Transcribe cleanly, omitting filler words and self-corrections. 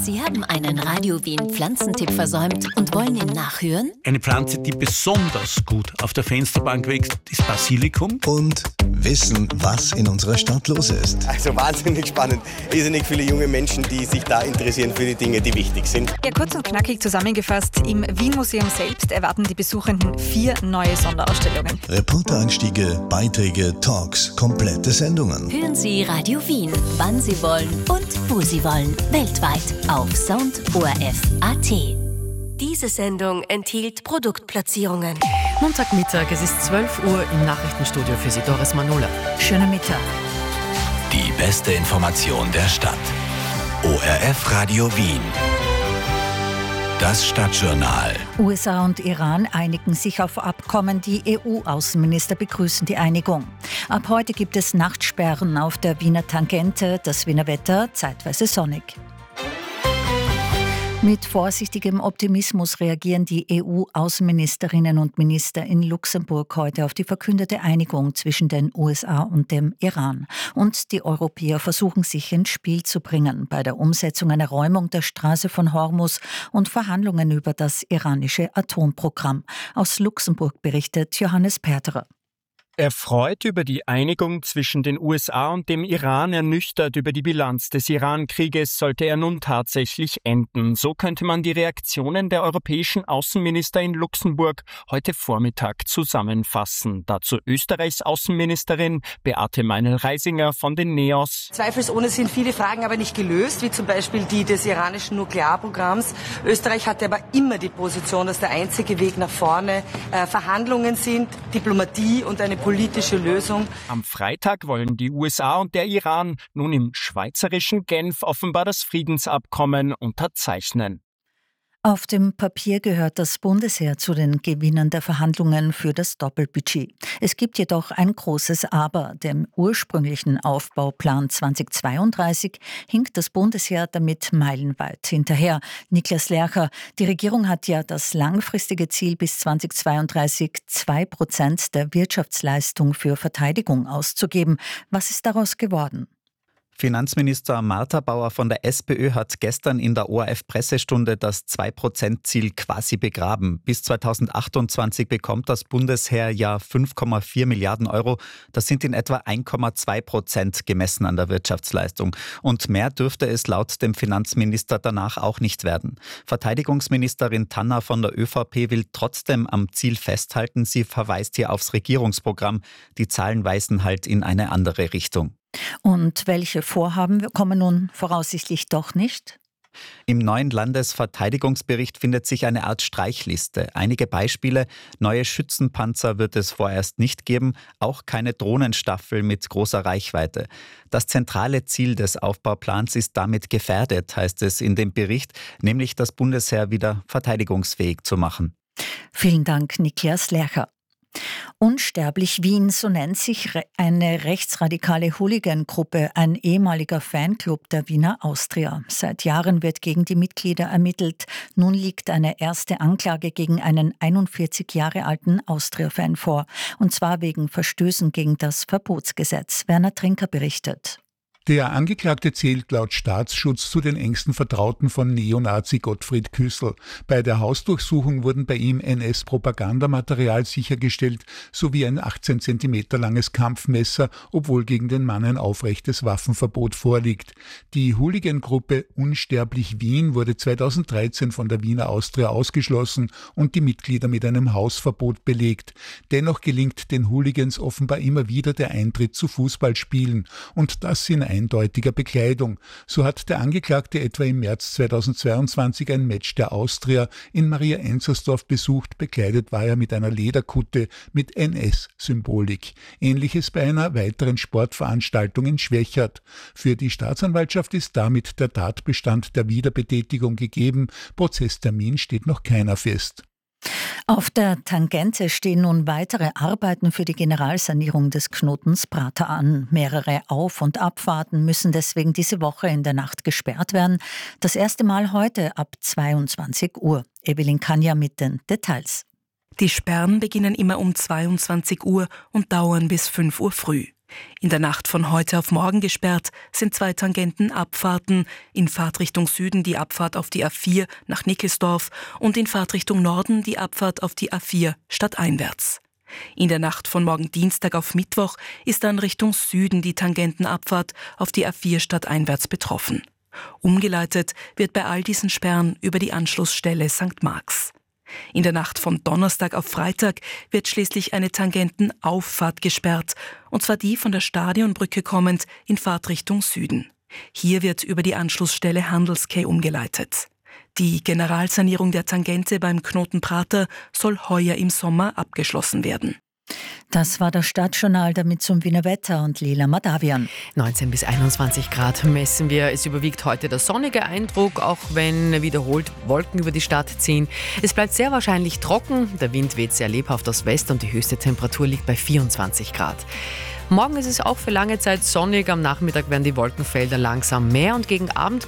Sie haben einen Radio Wien Pflanzentipp versäumt und wollen ihn nachhören? Eine Pflanze, die besonders gut auf der Fensterbank wächst, ist Basilikum. Und wissen, was in unserer Stadt los ist. Also wahnsinnig spannend. Irrsinnig viele junge Menschen, die sich da interessieren für die Dinge, die wichtig sind. Ja, kurz und knackig zusammengefasst, im Wien-Museum selbst erwarten die Besuchenden 4 neue Sonderausstellungen. Reportereinstiege, Beiträge, Talks, komplette Sendungen. Hören Sie Radio Wien, wann Sie wollen und wo Sie wollen. Weltweit auf soundorf.at. Diese Sendung enthielt Produktplatzierungen. Montagmittag, es ist 12 Uhr im Nachrichtenstudio für Sie, Doris Manola. Schönen Mittag. Die beste Information der Stadt. ORF Radio Wien. Das Stadtjournal. USA und Iran einigen sich auf Abkommen. Die EU-Außenminister begrüßen die Einigung. Ab heute gibt es Nachtsperren auf der Wiener Tangente. Das Wiener Wetter zeitweise sonnig. Mit vorsichtigem Optimismus reagieren die EU-Außenministerinnen und Minister in Luxemburg heute auf die verkündete Einigung zwischen den USA und dem Iran. Und die Europäer versuchen sich ins Spiel zu bringen bei der Umsetzung einer Räumung der Straße von Hormuz und Verhandlungen über das iranische Atomprogramm. Aus Luxemburg berichtet Johannes Perterer. Erfreut über die Einigung zwischen den USA und dem Iran, ernüchtert über die Bilanz des Iran-Krieges, sollte er nun tatsächlich enden. So könnte man die Reaktionen der europäischen Außenminister in Luxemburg heute Vormittag zusammenfassen. Dazu Österreichs Außenministerin Beate Meinl-Reisinger von den NEOS. Zweifelsohne sind viele Fragen aber nicht gelöst, wie zum Beispiel die des iranischen Nuklearprogramms. Österreich hatte aber immer die Position, dass der einzige Weg nach vorne Verhandlungen sind, Diplomatie und eine politische Lösung. Am Freitag wollen die USA und der Iran nun im schweizerischen Genf offenbar das Friedensabkommen unterzeichnen. Auf dem Papier gehört das Bundesheer zu den Gewinnern der Verhandlungen für das Doppelbudget. Es gibt jedoch ein großes Aber. Dem ursprünglichen Aufbauplan 2032 hinkt das Bundesheer damit meilenweit hinterher. Niklas Lercher, die Regierung hat ja das langfristige Ziel bis 2032 2% der Wirtschaftsleistung für Verteidigung auszugeben. Was ist daraus geworden? Finanzminister Martha Bauer von der SPÖ hat gestern in der ORF-Pressestunde das 2%-Ziel quasi begraben. Bis 2028 bekommt das Bundesheer ja 5,4 Milliarden Euro. Das sind in etwa 1,2% gemessen an der Wirtschaftsleistung. Und mehr dürfte es laut dem Finanzminister danach auch nicht werden. Verteidigungsministerin Tanner von der ÖVP will trotzdem am Ziel festhalten. Sie verweist hier aufs Regierungsprogramm. Die Zahlen weisen halt in eine andere Richtung. Und welche Vorhaben kommen nun voraussichtlich doch nicht? Im neuen Landesverteidigungsbericht findet sich eine Art Streichliste. Einige Beispiele: neue Schützenpanzer wird es vorerst nicht geben, auch keine Drohnenstaffel mit großer Reichweite. Das zentrale Ziel des Aufbauplans ist damit gefährdet, heißt es in dem Bericht, nämlich das Bundesheer wieder verteidigungsfähig zu machen. Vielen Dank, Niklas Lercher. Unsterblich Wien, so nennt sich eine rechtsradikale Hooligan-Gruppe, ein ehemaliger Fanclub der Wiener Austria. Seit Jahren wird gegen die Mitglieder ermittelt. Nun liegt eine erste Anklage gegen einen 41 Jahre alten Austria-Fan vor. Und zwar wegen Verstößen gegen das Verbotsgesetz. Werner Trinker berichtet. Der Angeklagte zählt laut Staatsschutz zu den engsten Vertrauten von Neonazi Gottfried Küssel. Bei der Hausdurchsuchung wurden bei ihm NS-Propagandamaterial sichergestellt sowie ein 18 cm langes Kampfmesser, obwohl gegen den Mann ein aufrechtes Waffenverbot vorliegt. Die Hooligan-Gruppe Unsterblich Wien wurde 2013 von der Wiener Austria ausgeschlossen und die Mitglieder mit einem Hausverbot belegt. Dennoch gelingt den Hooligans offenbar immer wieder der Eintritt zu Fußballspielen und das in eindeutiger Bekleidung. So hat der Angeklagte etwa im März 2022 ein Match der Austria in Maria Enzersdorf besucht. Bekleidet war er mit einer Lederkutte mit NS-Symbolik. Ähnliches bei einer weiteren Sportveranstaltung in Schwächert. Für die Staatsanwaltschaft ist damit der Tatbestand der Wiederbetätigung gegeben. Prozesstermin steht noch keiner fest. Auf der Tangente stehen nun weitere Arbeiten für die Generalsanierung des Knotens Prater an. Mehrere Auf- und Abfahrten müssen deswegen diese Woche in der Nacht gesperrt werden. Das erste Mal heute ab 22 Uhr. Evelyn Kanja mit den Details. Die Sperren beginnen immer um 22 Uhr und dauern bis 5 Uhr früh. In der Nacht von heute auf morgen gesperrt sind 2 Tangentenabfahrten, in Fahrtrichtung Süden die Abfahrt auf die A4 nach Nickelsdorf und in Fahrtrichtung Norden die Abfahrt auf die A4 stadteinwärts. In der Nacht von morgen Dienstag auf Mittwoch ist dann Richtung Süden die Tangentenabfahrt auf die A4 stadteinwärts betroffen. Umgeleitet wird bei all diesen Sperren über die Anschlussstelle St. Marx. In der Nacht von Donnerstag auf Freitag wird schließlich eine Tangentenauffahrt gesperrt, und zwar die von der Stadionbrücke kommend in Fahrtrichtung Süden. Hier wird über die Anschlussstelle Handelsquai umgeleitet. Die Generalsanierung der Tangente beim Knoten Prater soll heuer im Sommer abgeschlossen werden. Das war das Stadtjournal, damit zum Wiener Wetter und Lila Madavian. 19 bis 21 Grad messen wir. Es überwiegt heute der sonnige Eindruck, auch wenn wiederholt Wolken über die Stadt ziehen. Es bleibt sehr wahrscheinlich trocken, der Wind weht sehr lebhaft aus West und die höchste Temperatur liegt bei 24 Grad. Morgen ist es auch für lange Zeit sonnig, am Nachmittag werden die Wolkenfelder langsam mehr und gegen Abend